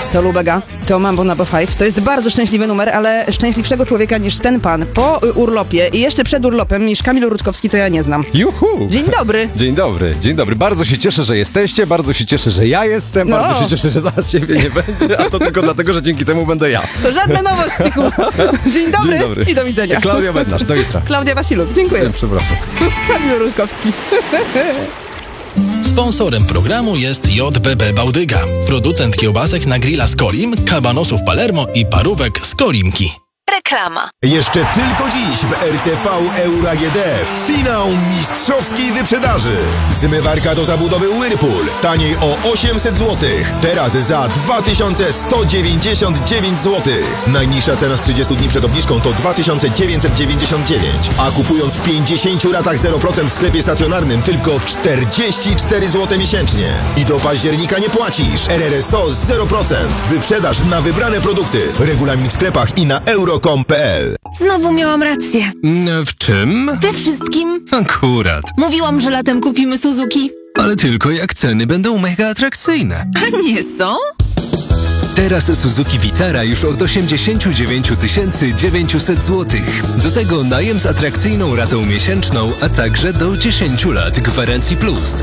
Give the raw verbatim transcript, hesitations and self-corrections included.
To Lubega, to Mambo Number Five. To jest bardzo szczęśliwy numer, ale szczęśliwszego człowieka niż ten pan po urlopie i jeszcze przed urlopem niż Kamil Rutkowski to ja nie znam. Juhu! Dzień dobry. Dzień dobry, dzień dobry. Bardzo się cieszę, że jesteście, bardzo się cieszę, że ja jestem, No. bardzo się cieszę, że zaraz ciebie nie będzie, a to tylko dlatego, że dzięki temu będę ja. To żadna nowość z tych ust. Dzień dobry, Dzień dobry. i do widzenia. Klaudia Bednarz, do jutra. Klaudia Wasiluk, dziękuję. Przepraszam. Kamil Rutkowski. Sponsorem programu jest J B B Bałdyga, producent kiełbasek na grilla z Kolim, kabanosów Palermo i parówek z Kolimki. Reklama. Jeszcze tylko dziś w R T V Euro A G D finał mistrzowskiej wyprzedaży. Zmywarka do zabudowy Whirlpool taniej o osiemset złotych. Teraz za dwa tysiące sto dziewięćdziesiąt dziewięć złotych. Najniższa cena z trzydziestu dni przed obniżką to dwa tysiące dziewięćset dziewięćdziesiąt dziewięć. A kupując w pięćdziesięciu ratach zero procent w sklepie stacjonarnym tylko czterdzieści cztery złote miesięcznie. I do października nie płacisz. R R S O z zero procent. Wyprzedaż na wybrane produkty. Regulamin w sklepach i na euro kropka com kropka p l. Znowu miałam rację. W czym? We wszystkim. Akurat. Mówiłam, że latem kupimy Suzuki. Ale tylko jak ceny będą mega atrakcyjne. A nie są? Teraz Suzuki Vitara już od osiemdziesiąt dziewięć tysięcy dziewięćset złotych. Do tego najem z atrakcyjną ratą miesięczną, a także do dziesięciu lat gwarancji plus.